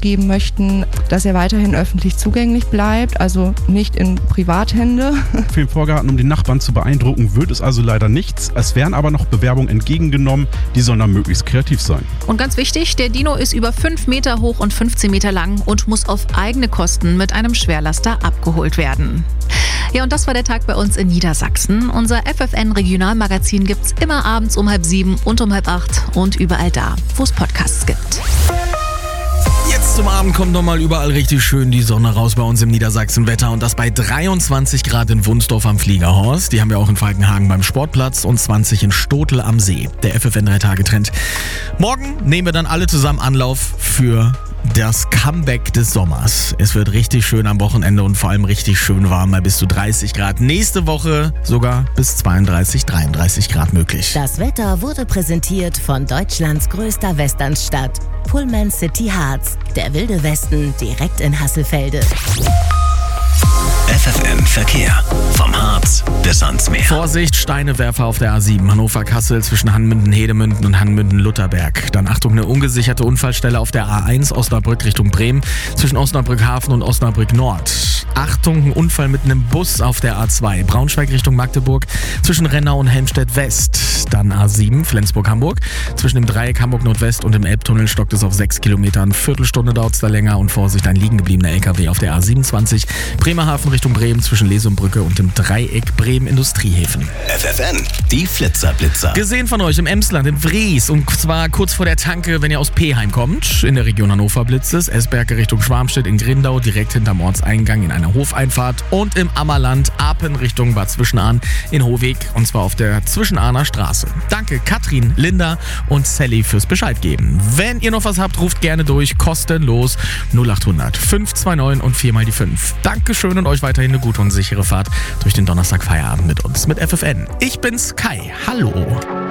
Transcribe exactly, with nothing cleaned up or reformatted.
geben möchten, dass er weiterhin öffentlich zugänglich bleibt, also nicht in Privathände. Für den Vorgarten, um den Nachbarn zu beeindrucken, wird es also leider nichts. Es werden aber noch Bewerbungen entgegengenommen, die sollen dann möglichst kreativ sein. Und ganz wichtig, der Dino ist über fünf Meter hoch und fünfzehn Meter lang und muss auf eigene Kosten mit einem Schwerlaster abgeholt werden. Ja, und das war der Tag bei uns in Niedersachsen. Unser F F N-Regionalmagazin gibt's immer abends um halb sieben und um halb acht und überall da, wo es Podcasts gibt. Jetzt zum Abend kommt nochmal überall richtig schön die Sonne raus bei uns im Niedersachsen-Wetter und das bei dreiundzwanzig Grad in Wunsdorf am Fliegerhorst. Die haben wir auch in Falkenhagen beim Sportplatz und zwanzig in Stotel am See. Der F F N drei Tage Trend. Morgen nehmen wir dann alle zusammen Anlauf für das Comeback des Sommers. Es wird richtig schön am Wochenende und vor allem richtig schön warm, bei bis zu dreißig Grad. Nächste Woche sogar bis zweiunddreißig, dreiunddreißig Grad möglich. Das Wetter wurde präsentiert von Deutschlands größter Westernstadt, Pullman City Harz. Der wilde Westen direkt in Hasselfelde. F F N Verkehr. Vom Harz bis ans Meer. Vorsicht, Steinewerfer auf der A sieben. Hannover-Kassel zwischen Hanmünden-Hedemünden und Hanmünden-Lutherberg. Dann Achtung, eine ungesicherte Unfallstelle auf der A eins Osnabrück Richtung Bremen zwischen Osnabrück-Hafen und Osnabrück-Nord. Achtung, ein Unfall mit einem Bus auf der A zwei. Braunschweig Richtung Magdeburg zwischen Rennau und Helmstedt-West. Dann A sieben, Flensburg-Hamburg. Zwischen dem Dreieck Hamburg-Nordwest und dem Elbtunnel stockt es auf sechs Kilometern. Viertelstunde dauert es da länger und Vorsicht, ein liegen gebliebener L K W auf der A siebenundzwanzig. Bremerhaven Richtung Bremen zwischen Lesumbrücke und dem Dreieck Bremen-Industriehäfen. F F N, die Flitzer-Blitzer. Gesehen von euch im Emsland, in Vries und zwar kurz vor der Tanke, wenn ihr aus Peheim kommt. In der Region Hannover blitzt es. Esberge Richtung Schwarmstedt in Grindau, direkt hinterm Ortseingang in einer Hofeinfahrt. Und im Ammerland Apen Richtung Bad Zwischenahn in Hohweg und zwar auf der Zwischenahner Straße. Danke Katrin, Linda und Sally fürs Bescheid geben. Wenn ihr noch was habt, ruft gerne durch, kostenlos null acht hundert fünf zwei neun und vier mal die fünf. Dankeschön und euch weiterhin eine gute und sichere Fahrt durch den Donnerstag Feierabend mit uns, mit F F N. Ich bin's, Kai. Hallo.